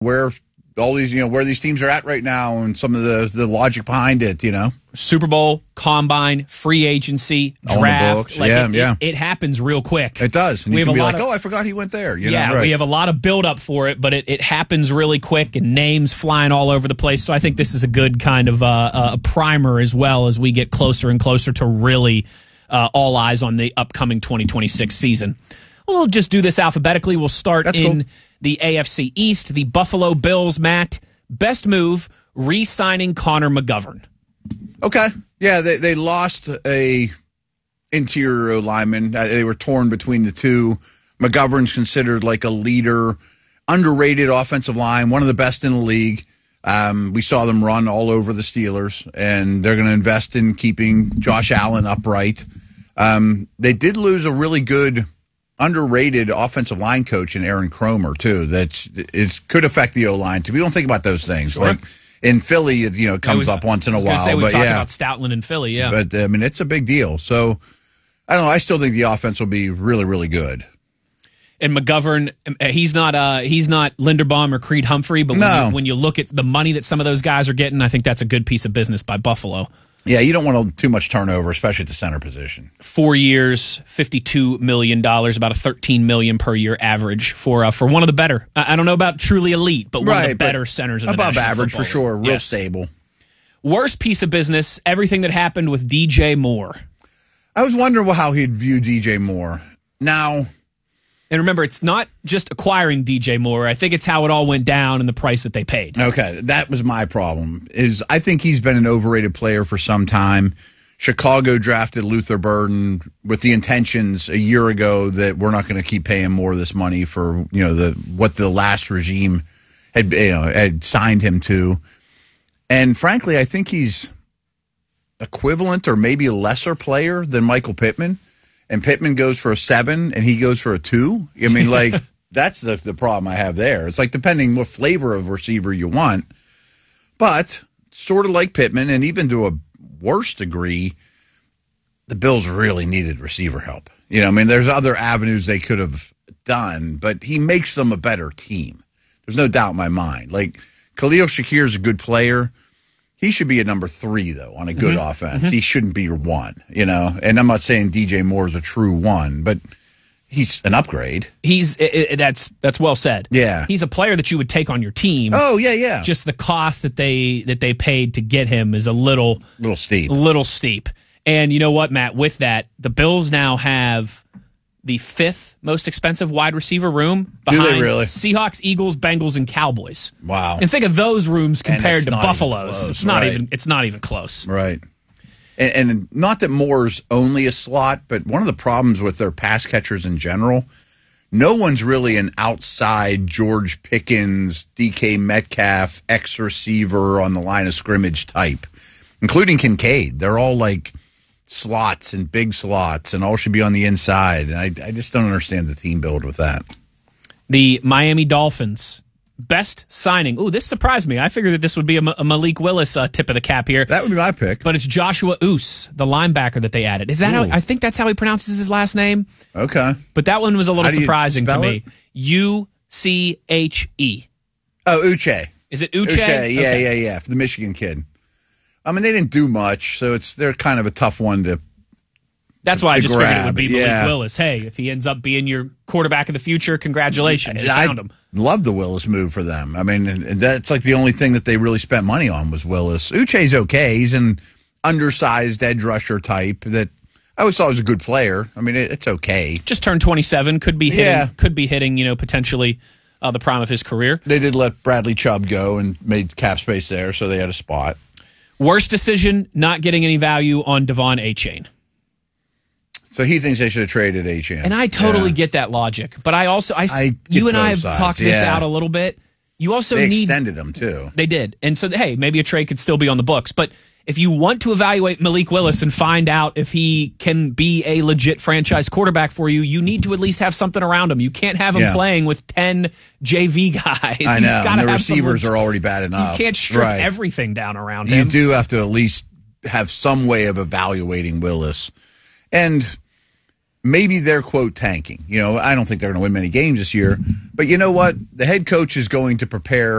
where all these, where these teams are at right now and some of the logic behind it, Super Bowl, combine, free agency, draft. It happens real quick. It does. And you can be like, I forgot he went there. We have a lot of build-up for it, but it happens really quick and names flying all over the place. So I think this is a good kind of a primer as well as we get closer and closer to really all eyes on the upcoming 2026 season. We'll just do this alphabetically. We'll start the AFC East. The Buffalo Bills, Matt, best move, re-signing Connor McGovern. Okay. Yeah, they lost a interior lineman. They were torn between the two. McGovern's considered like a leader, underrated offensive line, one of the best in the league. We saw them run all over the Steelers, and they're going to invest in keeping Josh Allen upright. They did lose a really good, underrated offensive line coach in Aaron Cromer, too, that could affect the O-line, too. We don't think about those things. Sure. Like in Philly, it comes up once in a while. We talked about Stoutland in Philly, yeah. But, it's a big deal. So, I don't know. I still think the offense will be really, really good. And McGovern, he's not Linderbaum or Creed Humphrey, but when you look at the money that some of those guys are getting, I think that's a good piece of business by Buffalo. Yeah, you don't want too much turnover, especially at the center position. 4 years, $52 million, about a $13 million per year average for one of the better. I don't know about truly elite, but one of the better centers in the above National average Football for sure. League. Real stable. Worst piece of business, everything that happened with DJ Moore. I was wondering how he'd view DJ Moore. Now, and remember, it's not just acquiring DJ Moore. I think it's how it all went down and the price that they paid. Okay, that was my problem. I think he's been an overrated player for some time. Chicago drafted Luther Burden with the intentions a year ago that we're not going to keep paying more of this money for what the last regime had signed him to. And frankly, I think he's equivalent or maybe a lesser player than Michael Pittman. And Pittman goes for a 7 and he goes for a 2. I mean, that's the problem I have there. It's like depending what flavor of receiver you want. But sort of like Pittman, and even to a worse degree, the Bills really needed receiver help. There's other avenues they could have done, but he makes them a better team. There's no doubt in my mind. Like, Khalil Shakir is a good player. He should be a number 3, though, on a good offense. He shouldn't be your 1, And I'm not saying DJ Moore is a true 1, but he's an upgrade. That's well said. Yeah. He's a player that you would take on your team. Oh, yeah. Just the cost that they paid to get him is a little steep. And you know what, Matt? With that, the Bills now have the 5th most expensive wide receiver room behind Do they really? Seahawks, Eagles, Bengals, and Cowboys. Wow. And think of those rooms compared to Buffalo's. It's not even close. Right. And not that Moore's only a slot, but one of the problems with their pass catchers in general, no one's really an outside George Pickens, DK Metcalf, ex-receiver on the line of scrimmage type, including Kincaid. They're all like slots and big slots and all should be on the inside. And I just don't understand the team build with that. The Miami Dolphins, best signing. Ooh, this surprised me. I figured that this would be a Malik Willis tip of the cap here. That would be my pick. But it's Joshua Ouse, the linebacker that they added. Is that how? I think that's how he pronounces his last name. Okay. But that one was a little surprising to me. it? Uche. Oh, Uche. Is it Uche? Uche, yeah. For the Michigan kid. I mean, they didn't do much, so they're kind of a tough one to. That's why I just grab. figured it would be Malik Willis. Hey, if he ends up being your quarterback of the future, congratulations, you found him. Love the Willis move for them. I mean, and that's like the only thing that they really spent money on was Willis. Uche's okay. He's an undersized edge rusher type that I always thought was a good player. I mean, it's okay. Just turned 27. Could be hitting. Potentially the prime of his career. They did let Bradley Chubb go and made cap space there, so they had a spot. Worst decision, not getting any value on Devon Achane. So he thinks they should have traded Achane. And I totally get that logic. But you and I have talked this out a little bit. You also they extended him, too. They did. And so, hey, maybe a trade could still be on the books. But if you want to evaluate Malik Willis and find out if he can be a legit franchise quarterback for you, you need to at least have something around him. You can't have him playing with 10 JV guys. I know. And the receivers are already bad enough. You can't strip everything down around him. You do have to at least have some way of evaluating Willis. And maybe they're, quote, tanking. I don't think they're going to win many games this year. But you know what? The head coach is going to prepare